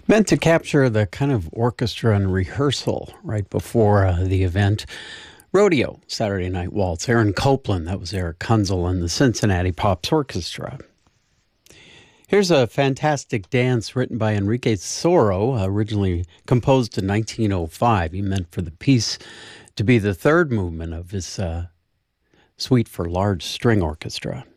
Meant to capture the kind of orchestra and rehearsal right before the event. Rodeo, Saturday Night Waltz. Aaron Copland, that was Eric Kunzel and the Cincinnati Pops Orchestra. Here's a fantastic dance written by Enrique Soro, originally composed in 1905. He meant for the piece to be the third movement of his Suite for Large String Orchestra.